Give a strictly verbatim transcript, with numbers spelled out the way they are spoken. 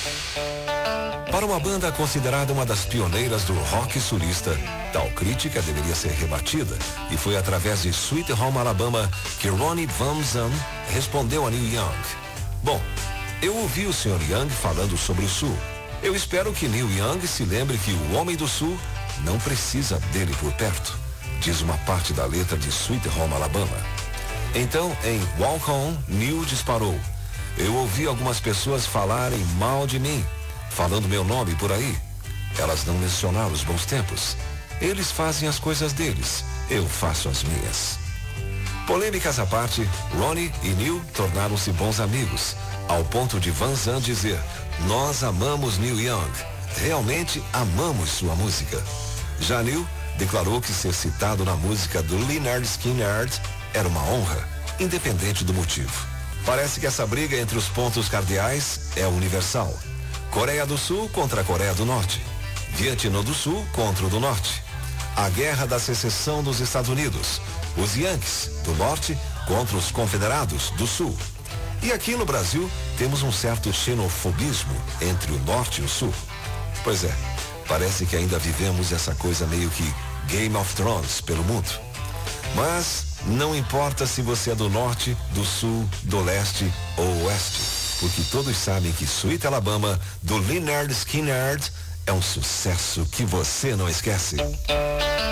Para uma banda considerada uma das pioneiras do rock sulista, tal crítica deveria ser rebatida, e foi através de Sweet Home Alabama que Ronnie Van Zant respondeu a Neil Young. Bom, eu ouvi o senhor Young falando sobre o Sul. Eu espero que Neil Young se lembre que o homem do Sul não precisa dele por perto, diz uma parte da letra de Sweet Home Alabama. Então, em Walk On, Neil disparou: eu ouvi algumas pessoas falarem mal de mim, falando meu nome por aí. Elas não mencionaram os bons tempos. Eles fazem as coisas deles, eu faço as minhas. Polêmicas à parte, Ronnie e Neil tornaram-se bons amigos, ao ponto de Van Zant dizer: nós amamos Neil Young, realmente amamos sua música. Já Neil declarou que ser citado na música do Lynyrd Skynyrd era uma honra, independente do motivo. Parece que essa briga entre os pontos cardeais é universal. Coreia do Sul contra a Coreia do Norte. Vietnã do Sul contra o do Norte. A guerra da secessão dos Estados Unidos. Os Yankees do Norte contra os Confederados do Sul. E aqui no Brasil temos um certo xenofobismo entre o Norte e o Sul. Pois é, parece que ainda vivemos essa coisa meio que Game of Thrones pelo mundo. Mas não importa se você é do Norte, do Sul, do Leste ou Oeste, porque todos sabem que Sweet Alabama, do Lynyrd Skynyrd, é um sucesso que você não esquece.